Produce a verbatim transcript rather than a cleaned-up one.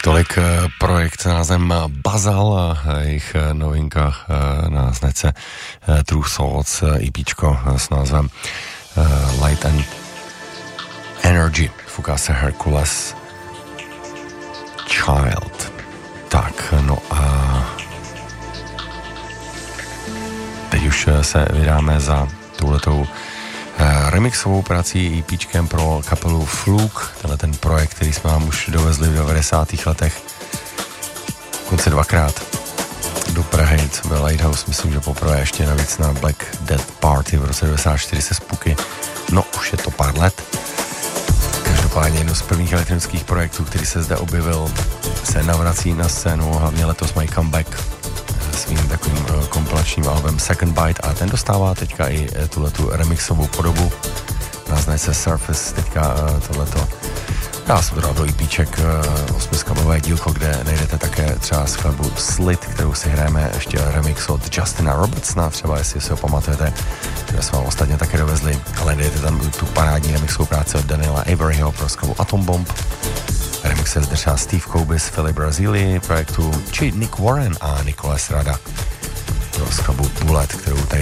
Tolik projekt s názvem Bazal a jejich novinka na značce True Thoughts, EPčko s názvem Light and Energy. Fouká se Hercules Child. Tak, no a teď už se vydáme za touhletou remixovou prací EPčkem pro kapelu Fluke, tenhle ten projekt, který jsme vám už dovezli v devadesátých letech konce dvakrát do Prahy, co byl Lighthouse, myslím, že poprvé ještě navíc na Black Death Party v roce devadesát čtyři se Spooky, no už je to pár let. Každopádně jedno z prvních elektronických projektů, který se zde objevil, se navrací na scénu, hlavně letos mají comeback svým takovým kompilačním albem Second Bite a ten dostává teďka i tuhletu remixovou podobu na značce Surface, teďka tohleto já jsem to dal do EPček osmiskladové dílko, kde najdete také třeba skladbu Slit, kterou si hrajeme, ještě remix od Justina Robertsona, třeba jestli si ho pamatujete, které jsme vám ostatně také dovezli, ale najdete tam tu parádní remixovou práci od Daniela Averyho pro skladbu Atom Bomb. Remix je zde třeba Steve Kobe z Philly Brazílii projektu, či Nick Warren a Nicholas Rada pro skladbu Bullet, kterou tady